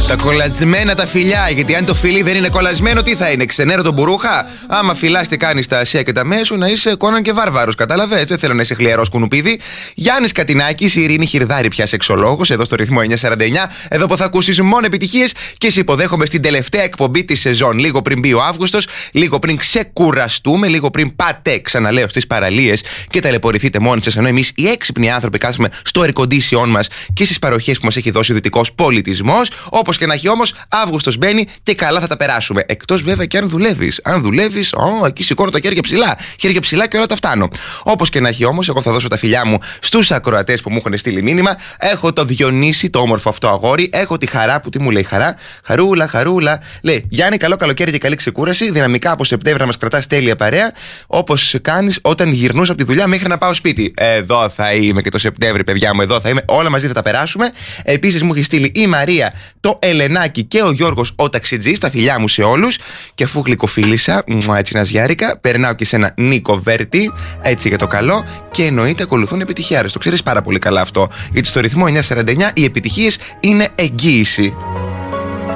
Τα κολλασμένα τα φιλιά. Γιατί αν το φιλί δεν είναι κολλασμένο, τι θα είναι, ξενέρο τον μπουρούχα. Άμα φυλάς και κάνεις τα ασία και τα μέσου, να είσαι Κόναν και Βάρβαρος. Κατάλαβες. Δεν θέλω να είσαι χλιαρός κουνουπίδι. Γιάννης Κατινάκης, η Ειρήνη Χιρδάρη πια σεξολόγος, εδώ στο ρυθμό 949. Εδώ που θα ακούσεις μόνο επιτυχίες και σε υποδέχομαι στην τελευταία εκπομπή της σεζόν. Λίγο πριν μπει ο Αύγουστος, λίγο πριν ξεκουραστούμε, λίγο πριν πάτε, ξαναλέω, στις παραλίες και ταλαιπωρηθείτε μόνοι σας. Ενώ εμείς οι έξυπνοι άνθρωποι κάθουμε στο air condition μας και στις παροχές που μας έχει δώσει ο δυτικός πολιτισμός. Όπως και να έχει όμως, Αύγουστος μπαίνει και καλά θα τα περάσουμε. Εκτός βέβαια και αν δουλεύεις. Αν δουλεύεις, εκεί σηκώνω τα χέρια ψηλά. Χέρια ψηλά και όλα τα φτάνω. Όπως και να έχει όμως, εγώ θα δώσω τα φιλιά μου στους ακροατές που μου έχουν στείλει μήνυμα. Έχω το Διονύση, το όμορφο αυτό αγόρι. Έχω τη Χαρά που τι μου λέει Χαρά. Χαρούλα. Λέει Γιάννη, καλό καλοκαίρι και καλή ξεκούραση. Δυναμικά από Σεπτέμβρη να μας κρατάς τέλεια παρέα. Όπως κάνεις όταν γυρνούσα από τη δουλειά μέχρι να πάω σπίτι. Εδώ θα είμαι και το Σεπτέμβρη, παιδιά μου, εδώ θα είμαι. Όλα μαζί θα τα περάσουμε. Επίσης μου έχει στείλει η Μαρία, το Ελενάκι και ο Γιώργος ο ταξιτζής. Τα φιλιά μου σε όλους. Και αφού γλυκοφίλησα, έτσι ναζιάρικα, περνάω και σε ένα Νίκο Βέρτη, έτσι για το καλό. Και εννοείται ακολουθούν επιτυχιάρες. Το ξέρεις πάρα πολύ καλά αυτό. Γιατί στο ρυθμό 949 οι επιτυχίες είναι εγγύηση.